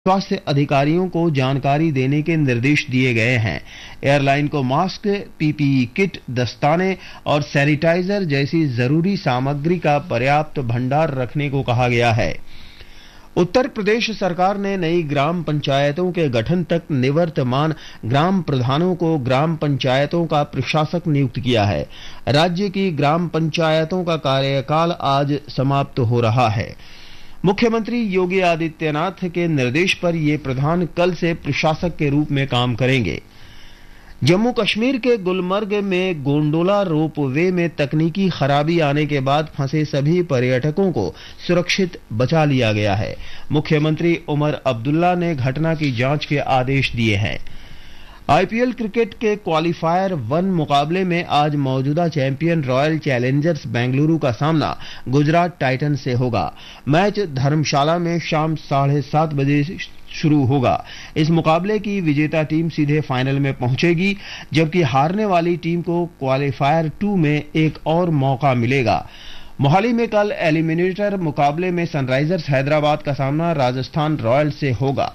स्वास्थ्य अधिकारियों को जानकारी देने के निर्देश दिए गए हैं। एयरलाइन को मास्क, पीपीई किट, दस्ताने और सैनिटाइजर जैसी जरूरी सामग्री का पर्याप्त भंडार रखने को कहा गया है। उत्तर प्रदेश सरकार ने नई ग्राम पंचायतों के गठन तक निवर्तमान ग्राम प्रधानों को ग्राम पंचायतों का प्रशासक नियुक्त किया है। राज्य की ग्राम पंचायतों का कार्यकाल आज समाप्त हो रहा है। मुख्यमंत्री योगी आदित्यनाथ के निर्देश पर ये प्रधान कल से प्रशासक के रूप में काम करेंगे। जम्मू कश्मीर के गुलमर्ग में गोंडोला रोपवे में तकनीकी खराबी आने के बाद फंसे सभी पर्यटकों को सुरक्षित बचा लिया गया है। मुख्यमंत्री उमर अब्दुल्ला ने घटना की जांच के आदेश दिए हैं। आईपीएल क्रिकेट के क्वालीफायर 1 मुकाबले में आज मौजूदा चैंपियन रॉयल चैलेंजर्स बेंगलुरु का सामना गुजरात टाइटन से होगा। मैच धर्मशाला में शाम 7:30 बजे शुरू होगा। इस मुकाबले की विजेता टीम सीधे फाइनल में पहुंचेगी, जबकि हारने वाली टीम को क्वालीफायर 2 में एक और मौका मिलेगा। मोहाली में कल एलिमिनेटर मुकाबले में सनराइजर्स हैदराबाद का सामना राजस्थान रॉयल्स से होगा।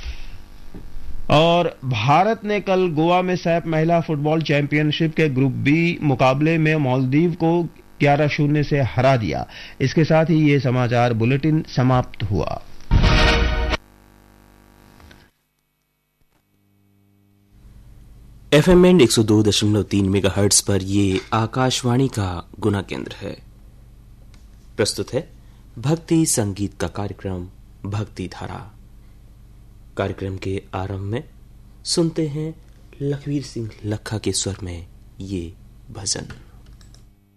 और भारत ने कल गोवा में सैफ महिला फुटबॉल चैंपियनशिप के ग्रुप बी मुकाबले में मालदीव को 11-0 से हरा दिया। इसके साथ ही ये समाचार बुलेटिन समाप्त हुआ। एफएम बैंड 102.3 मेगाहर्ट्ज पर ये आकाशवाणी का गुना केंद्र है। प्रस्तुत है भक्ति संगीत का कार्यक्रम भक्ति धारा। कार्यक्रम के आरंभ में सुनते हैं लखवीर सिंह लखा के स्वर में ये भजन।